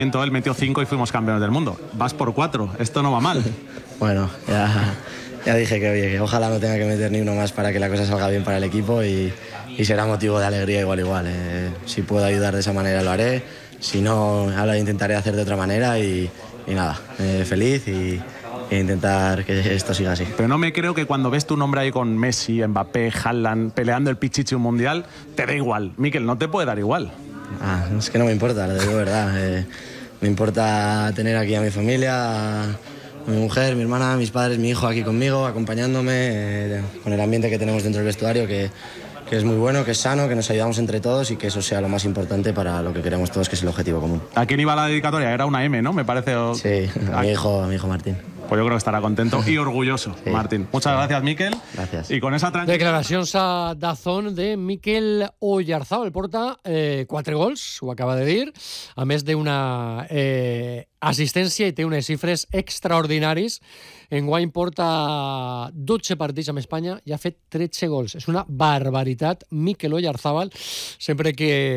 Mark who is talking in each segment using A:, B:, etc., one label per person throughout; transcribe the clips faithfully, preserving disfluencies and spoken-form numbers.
A: Él metió cinco y fuimos campeones del mundo. Vas por cuatro, esto no va mal.
B: Bueno, ya, ya dije que, oye, que ojalá no tenga que meter ni uno más para que la cosa salga bien para el equipo y, y será motivo de alegría igual igual. Eh, si puedo ayudar de esa manera lo haré, si no, ahora intentaré hacer de otra manera y, y nada, eh, feliz y, e intentar que esto siga así.
A: Pero no me creo que cuando ves tu nombre ahí con Messi, Mbappé, Haaland, peleando el pichichi un mundial, te da igual. Mikel, no te puede dar igual.
B: Ah, es que no me importa, lo digo verdad. Eh, me importa tener aquí a mi familia, a mi mujer, mi hermana, mis padres, mi hijo aquí conmigo, acompañándome, eh, con el ambiente que tenemos dentro del vestuario, que, que es muy bueno, que es sano, que nos ayudamos entre todos y que eso sea lo más importante para lo que queremos todos, que es el objetivo común.
A: ¿A quién iba la dedicatoria? Era una M, ¿no? Me parece. O...
B: Sí, a mi hijo, a mi hijo Martín.
A: Pues yo creo que estarà contento i orgulloso, sí, Martín. Muchas sí. gracias, Mikel.
B: Gracias.
A: I con esa tranquil·litat...
C: Declaracions a Dazón de Mikel Oyarzabal. Porta eh, quatre gols, ho acaba de dir, a més d'una eh, assistència i té unes xifres extraordinaris. Enguany porta dotze partits amb Espanya i ha fet tretze gols. És una barbaritat. Mikel Oyarzabal, sempre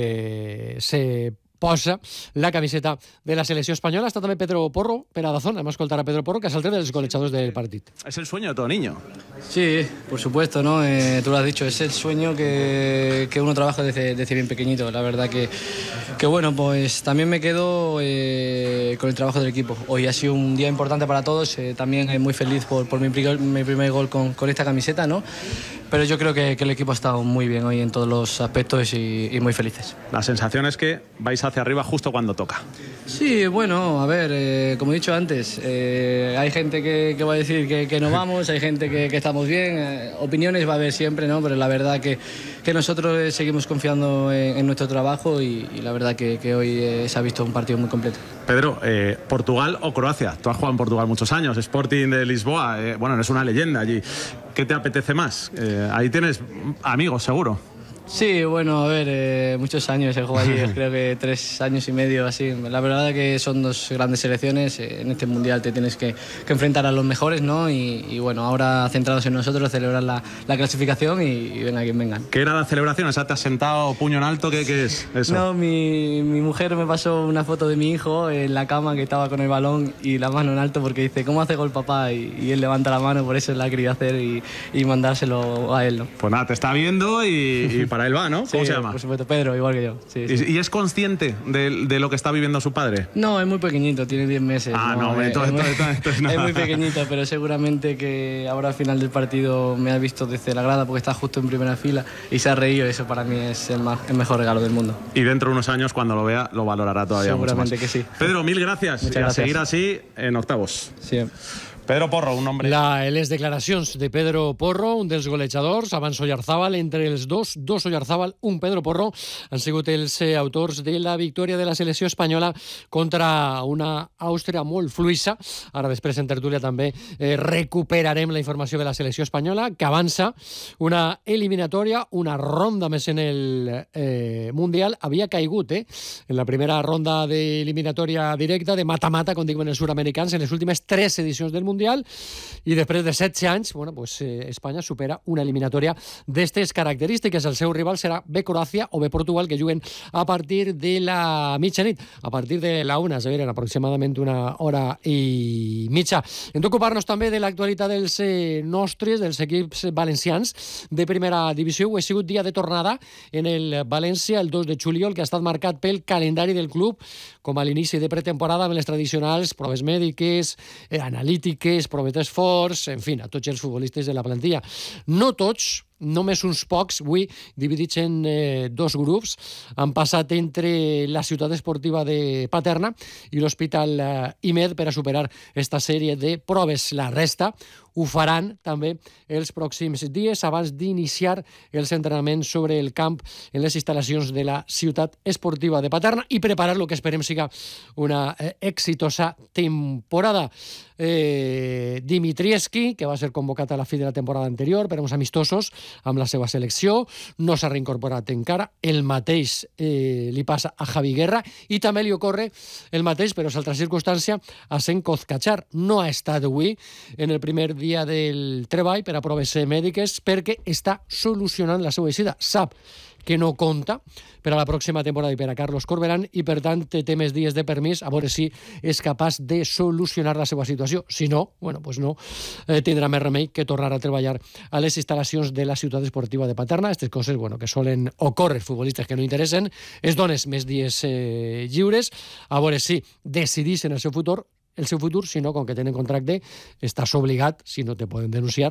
C: que se posa la camiseta de la selecció espanyola. Està també Pedro Porro per a Dazón. Hem escoltat a Pedro Porro, que és el dels golejadors del partit.
A: Es el sueño de todo niño.
D: Sí, por supuesto, ¿no? Eh, tú lo has dicho, es el sueño que, que uno trabaja desde, desde bien pequeñito. La verdad que, que bueno, pues también me quedo eh, con el trabajo del equipo. Hoy ha sido un día importante para todos. Eh, también eh, muy feliz por, por mi, primer, mi primer gol con, con esta camiseta, ¿no? Pero yo creo que, que el equipo ha estado muy bien hoy en todos los aspectos y, y muy felices.
A: La sensación es que vais hacia arriba justo cuando toca.
D: Sí, bueno, a ver, eh, como he dicho antes, eh, hay gente que, que va a decir que, que no vamos, hay gente que, que estamos bien, eh, opiniones va a haber siempre, ¿no? Pero la verdad que, que nosotros eh, seguimos confiando en, en nuestro trabajo y, y la verdad que, que hoy eh, se ha visto un partido muy completo.
A: Pedro, eh, ¿Portugal o Croacia? Tú has jugado en Portugal muchos años, Sporting de Lisboa, eh, bueno, eres una leyenda allí. ¿Qué te apetece más? Eh, ahí tienes amigos, seguro.
D: Sí, bueno, a ver, eh, muchos años he jugado allí, creo que tres años y medio así. La verdad es que son dos grandes selecciones, eh, en este mundial te tienes que, que enfrentar a los mejores, ¿no? Y, y bueno, ahora centrados en nosotros, celebrar la, la clasificación y, y venga quien vengan.
A: ¿Qué era la celebración? O sea, ¿te has sentado puño en alto? ¿Qué, qué es eso?
D: No, mi, mi mujer me pasó una foto de mi hijo en la cama que estaba con el balón y la mano en alto porque dice, ¿cómo hace gol papá? Y, y él levanta la mano, por eso la quería hacer y, y mandárselo a él, ¿no?
A: Pues nada, te está viendo y, y para él va, ¿no? ¿Cómo
D: sí,
A: se llama?
D: Por supuesto, Pedro, igual que yo. Sí,
A: ¿Y,
D: sí.
A: ¿Y es consciente de, de lo que está viviendo su padre?
D: No, es muy pequeñito, tiene diez meses.
A: Ah, no,
D: no
A: es,
D: entonces,
A: entonces, entonces, entonces no.
D: Es muy pequeñito, pero seguramente que ahora al final del partido me ha visto desde la grada porque está justo en primera fila y se ha reído. Eso para mí es el, más, el mejor regalo del mundo.
A: Y dentro de unos años, cuando lo vea, lo valorará todavía mucho más.
D: Seguramente que sí.
A: Pedro, mil gracias.
D: Muchas
A: y a
D: gracias.
A: seguir así en octavos.
D: Sí.
A: Pedro Porro, un hombre...
C: La, les declaracions de Pedro Porro, un dels golejadors, abans Oyarzabal, entre els dos, dos Oyarzabal, un Pedro Porro, han sigut els eh, autors de la victòria de la selecció espanyola contra una Àustria molt fluissa. Ara després en tertúlia també eh, recuperarem la informació de la selecció espanyola, que avança una eliminatòria, una ronda més en el eh, Mundial. Havia caigut eh, en la primera ronda d'eliminatòria directa, de mata-mata, com diuen els sud-americans, en les últimes tres edicions del Mundial. Mundial i després de setze anys bueno, pues, eh, Espanya supera una eliminatòria d'aquestes característiques. El seu rival serà bé Croàcia o bé Portugal, que juguen a partir de la mitjanit, a partir de la una, és a dir, en aproximadament una hora i mitja. Hem d'ocupar-nos també de l'actualitat dels eh, nostres, dels equips valencians de primera divisió. Ho ha sigut dia de tornada en el València, el dos de juliol, que ha estat marcat pel calendari del club, com a l'inici de pretemporada amb les tradicionals proves mèdiques, eh, analítiques, proves d'esforç, en fi, a tots els futbolistes de la plantilla. No tots, només uns pocs, avui dividits en eh, dos grups, han passat entre la ciutat esportiva de Paterna i l'Hospital eh, I M E D per a superar esta sèrie de proves. La resta ho faran també els pròxims dies abans d'iniciar els entrenaments sobre el camp en les instal·lacions de la ciutat esportiva de Paterna i preparar el que esperem siga una eh, exitosa temporada. Eh, Dimitrievski, que va ser convocat a la fi de la temporada anterior per uns amistosos amb la seva selecció, no s'ha reincorporat encara. El mateix eh, li passa a Javi Guerra i també li ocorre el mateix, però és altra circumstància, a Senko Kozkachar. No ha estat avui en el primer dia del treball per a proves mèdiques perquè està solucionant la seva eixida. Sap que no compta per a la pròxima temporada i per a Carlos Corberán, i per tant té més dies de permís, a veure si és capaç de solucionar la seva situació. Si no, bueno, pues no eh, tindrà més remei que tornar a treballar a les instal·lacions de la ciutat esportiva de Paterna. Aquestes coses, bueno, que solen ocórrer futbolistes que no interessen, es dones més dies eh, lliures, a veure si decidixen el seu futur, el seu futur, sinó, com que tenen contracte, estàs obligat, si no te poden denunciar,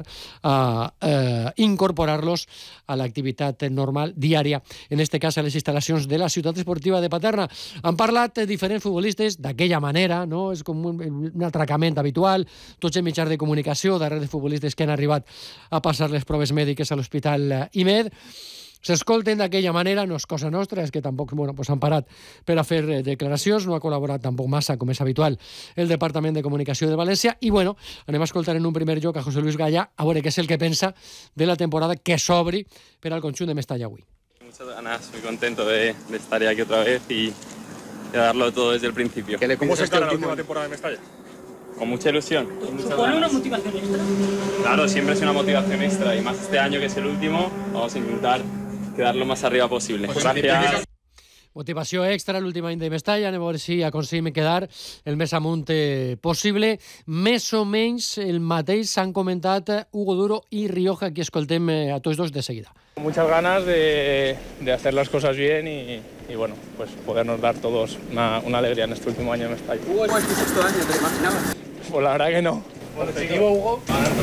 C: a eh, incorporar-los a l'activitat normal diària, en este cas a les instal·lacions de la ciutat esportiva de Paterna. Han parlat diferents futbolistes d'aquella manera, no? És com un, un atracament habitual, tots en mitjans de comunicació, darrere de futbolistes que han arribat a passar les proves mèdiques a l'Hospital I M E D. S'escolten d'aquella manera, no és cosa nostra, és que tampoc bueno, pues han parat per a fer declaracions, no ha col·laborat tampoc massa, com és habitual, el Departament de Comunicació de València, i bueno, anem a escoltar en un primer lloc a José Luis Gaya, a veure què és el que pensa de la temporada que s'obri per al conjunt de Mestalla avui.
E: Muchas ganas, muy contento de, de estar aquí otra vez y de darlo todo desde el principio.
F: ¿Cómo se está la última temporada de Mestalla?
E: Con mucha ilusión. Con muchas
G: ¿Supone una
E: ganas.
G: motivación extra?
E: Claro, siempre es una motivación extra y más este año que es el último, vamos a intentar quedar lo más arriba posible. Gracias.
C: Motivació extra l'últim any de Mestalla, anem a veure si aconseguim quedar el més amunt eh, possible. Més o menys el mateix s'han comentat Hugo Duro i Rioja, que escoltem eh, a tots dos de seguida.
F: Muchas ganas de, de hacer las cosas bien y, y bueno, pues podernos dar todos una, una alegría en este último año de Mestalla.
G: Hugo, ¿es tu sexto año? ¿Te lo imaginabas?
F: Pues la verdad que no. Positivo, Hugo.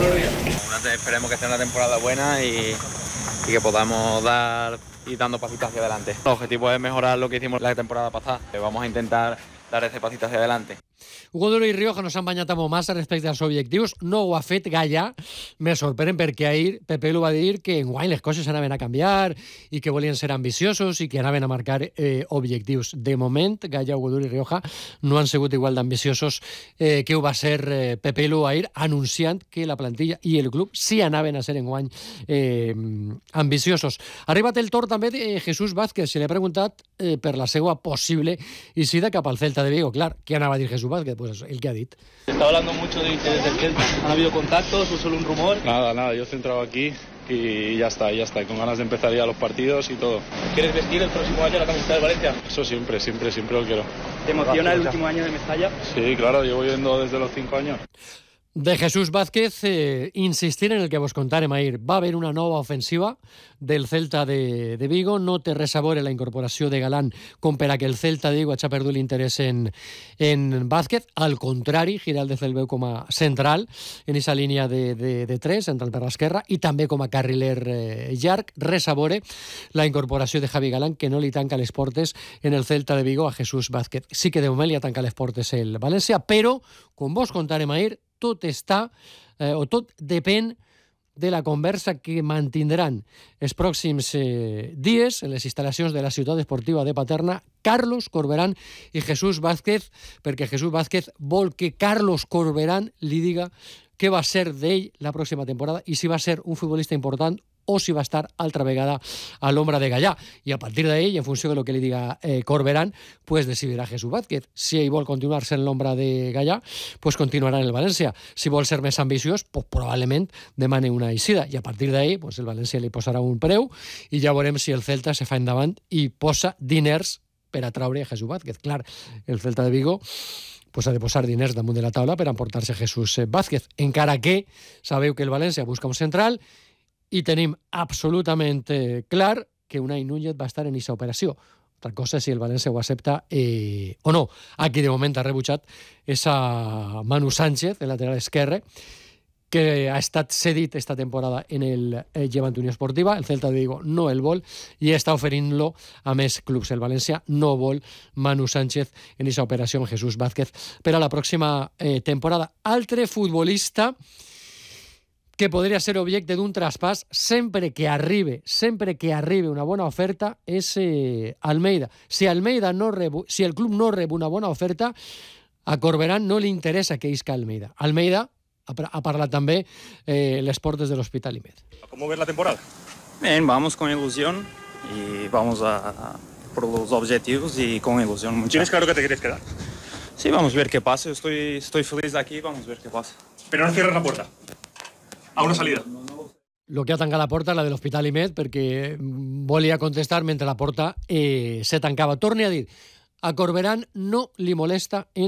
H: Esperemos que sea una temporada buena y, y que podamos dar ir dando pasitos hacia adelante. El objetivo es mejorar lo que hicimos la temporada pasada. Vamos a intentar dar ese pasito hacia adelante.
C: Hugo Duro i Rioja no s'han banyat amb massa respecte als objectius, no ho ha fet Gaya, me sorprèn perquè ahir Pepe lo va dir que enguany les coses anaven a canviar i que volien ser ambiciosos i que anaven a marcar eh, objectius. De moment, Gaya, Hugo Duro i Rioja no han sigut igual d'ambiciosos eh, que ho va ser eh, Pepe lo ahir, anunciant que la plantilla i el club sí anaven a ser enguany eh, ambiciosos. Ha arribat el torn també de Jesús Vázquez, se li ha preguntat eh, per la seva possible eixida cap al Celta de Vigo. Clar, què anava a dir Jesús Vázquez? Pues eso, el que ha dit.
D: Se está hablando mucho de interés del Celta. ¿Han habido contactos o solo un rumor?
F: Nada, nada, yo he centrado aquí y ya está, ya está, con ganas de empezar ya los partidos y todo.
D: ¿Quieres vestir el próximo año la camiseta del Valencia?
F: Eso siempre, siempre, siempre lo quiero.
D: ¿Te emociona el último año de Mestalla?
F: Sí, claro, llevo yendo desde los cinco años.
C: De Jesús Vázquez, eh, insistir en el que vos contarem ahir. Va haver una nova ofensiva del Celta de, de Vigo. No té res a veure la incorporació de Galán com per a que el Celta de Vigo hagi perdut l'interès en, en Vázquez. Al contrari, Giraldez el veu com a central en aquesta línia de, de, de tres, entrant per l'esquerra, i també com a carriler eh, llarg. Res a veure la incorporació de Javi Galán, que no li tanca les portes en el Celta de Vigo a Jesús Vázquez. Sí que de moment li ha tancat les portes el València, però, com vos contarem ahir, tot està, eh, o tot depèn de la conversa que mantindran els pròxims eh, dies en les instal·lacions de la ciutat esportiva de Paterna Carlos Corberán i Jesús Vázquez, perquè Jesús Vázquez vol que Carlos Corberán li diga què va ser d'ell la pròxima temporada i si va ser un futbolista important o si va estar altra vegada a l'ombra de Gallà. I a partir d'ell, en funció de lo que li diga eh, Corberán, pues decidirà Jesús Vázquez. Si ell vol continuar sent l'ombra de Gallà, pues continuarà en el València. Si vol ser més ambiciós, pues probablement demane una eixida. I a partir d'ell, pues el València li posarà un preu i ja veurem si el Celta se fa endavant i posa diners per a traure a Jesús Vázquez. Clar, el Celta de Vigo pues ha de posar diners damunt de la taula per emportar-se Jesús Vázquez. Encara que sabeu que el València busca un central i tenim absolutament eh, clar que Unai Núñez va estar en aquesta operació. Altra cosa és si el València ho accepta eh, o no. Aquí, de moment, ha rebutjat esa Manu Sánchez, el lateral esquerre, que ha estat cedit esta temporada en el eh, Llevant Unió Esportiva. El Celta de Vigo no el vol i està oferint-lo a més clubs. El València no vol Manu Sánchez en aquesta operació Jesús Vázquez per a la pròxima eh, temporada. Altre futbolista que podria ser objecte d'un traspàs sempre que arribe, sempre que arribe una bona oferta és eh, Almeida. Si Almeida no rebu, si el club no rep una bona oferta, a Corberán no li interessa que isca Almeida. Almeida ha, ha parlat també eh, les portes de l'Hospital I M E D.
F: ¿Cómo ves la temporada?
H: Bien, vamos con ilusión y vamos a, a por los objetivos y con ilusión mucha.
F: ¿Tienes claro que te quieres quedar?
H: Sí, vamos a ver qué pasa. Estoy, estoy feliz de aquí, vamos a ver qué pasa.
F: Pero no cierres la puerta a una salida.
C: el que ha tancat la porta, la de l'Hospital Imed, perquè volia contestar mentre la porta eh, se tancava. Torni a dir, a Corberán no li molesta en